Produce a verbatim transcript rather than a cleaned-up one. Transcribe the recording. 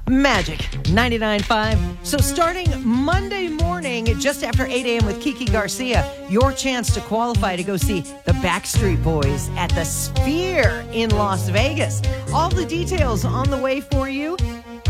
Magic ninety-nine point five. So starting Monday morning, just after eight a.m. with Kiki Garcia, your chance to qualify to go see the Backstreet Boys at the Sphere in Las Vegas. All the details on the way for you.